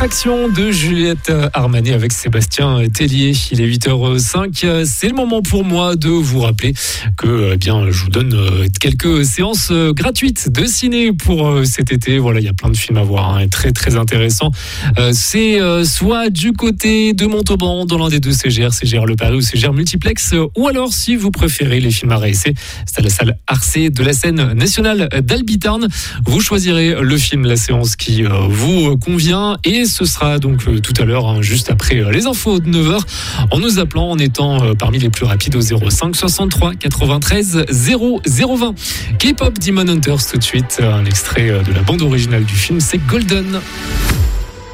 Distraction de Juliette Armanet avec Sébastien Tellier. Il est 8h05. C'est le moment pour moi de vous rappeler que je vous donne quelques séances gratuites de ciné pour cet été. Voilà, il y a plein de films à voir, très très intéressants. C'est soit du côté de Montauban, dans l'un des deux CGR Le Paris ou CGR Multiplex, ou alors si vous préférez les films à réessayer, c'est à la salle Arcé de la scène nationale d'Albitarn. Vous choisirez le film, la séance qui vous convient, et ce sera donc tout à l'heure, juste après les infos de 9h, en nous appelant, en étant parmi les plus rapides au 05 63 93 0020. K-pop Demon Hunters tout de suite, un extrait de la bande originale du film, c'est Golden.